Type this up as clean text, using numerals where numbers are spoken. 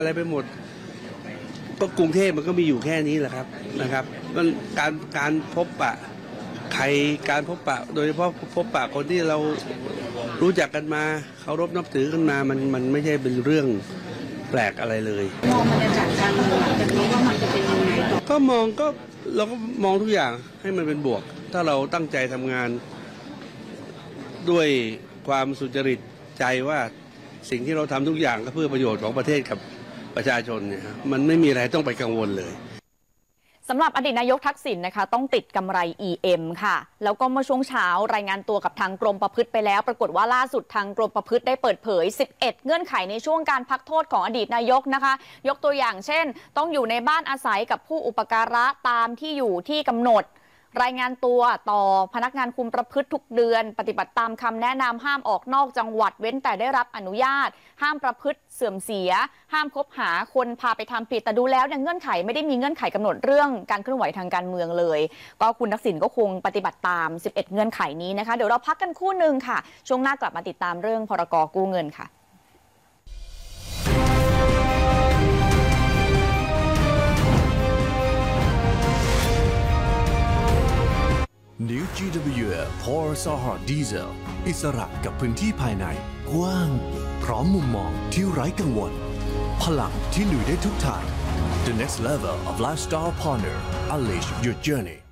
อะไรไปหมดก็กรุงเทพมันก็มีอยู่แค่นี้แหละครับนะครับมันการพบปะใครการพบปะโดยเฉพาะพบปะคนที่เรารู้จักกันมาเคารพนับถือกันมามันไม่ใช่เป็นเรื่องแปลกอะไรเลยมองบรรยากาศการเมืองหลังจากนี้ว่ามันจะเป็นยังไงต่อก็เราก็มองทุกอย่างให้มันเป็นบวกถ้าเราตั้งใจทำงานด้วยความสุจริตใจว่าสิ่งที่เราทำทุกอย่างก็เพื่อประโยชน์ของประเทศกับประชาชนเนี่ยมันไม่มีอะไรต้องไปกังวลเลยสำหรับอดีตนายกทักษิณนะคะต้องติดกำไร EM ค่ะแล้วก็เมื่อช่วงเช้ารายงานตัวกับทางกรมประพฤติไปแล้วปรากฏว่าล่าสุดทางกรมประพฤติได้เปิดเผย11เงื่อนไขในช่วงการพักโทษของอดีตนายกนะคะยกตัวอย่างเช่นต้องอยู่ในบ้านอาศัยกับผู้อุปการะตามที่อยู่ที่กำหนดรายงานตัวต่อพนักงานคุมประพฤติทุกเดือนปฏิบัติตามคำแนะนำห้ามออกนอกจังหวัดเว้นแต่ได้รับอนุญาตห้ามประพฤติเสื่อมเสียห้ามคบหาคนพาไปทำผิดแต่ดูแล้วเนี่ยเงื่อนไขไม่ได้มีเงื่อนไขกำหนดเรื่องการเคลื่อนไหวทางการเมืองเลยก็คุณทักษิณก็คงปฏิบัติตาม11เงื่อนไขนี้นะคะเดี๋ยวเราพักกันครู่นึงค่ะช่วงหน้ากลับมาติดตามเรื่องพรก.กู้เงินค่ะ New GWL Power Solar Diesel อิสระกับพื้นที่ภายในกว้างพร้อมมุมมองที่ไร้กังวลพลังที่ลุยได้ทุกทาง The next level of lifestyle partner Unleash your journey